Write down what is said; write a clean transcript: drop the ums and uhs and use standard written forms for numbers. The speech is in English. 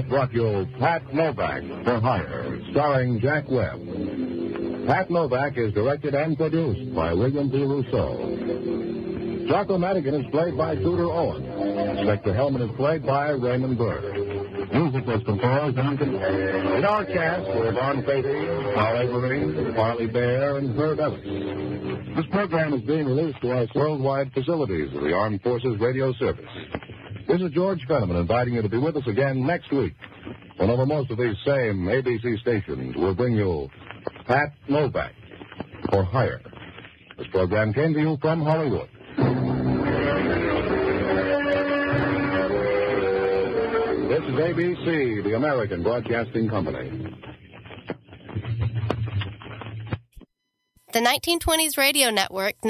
brought you Pat Novak for Hire, starring Jack Webb. Pat Novak is directed and produced by William P. Rousseau. Jocko Madigan is played by Tudor Owen. Inspector Hellman is played by Raymond Burr. Music was composed and in our cast were Von Patey, Paul Avery, Farley Bear, and Herb Ellis. This program is being released to our worldwide facilities of the Armed Forces Radio Service. This is George Fenneman inviting you to be with us again next week, whenever most of these same ABC stations will bring you Pat Novak for Hire. This program came to you from Hollywood. This is ABC, the American Broadcasting Company. The 1920s Radio Network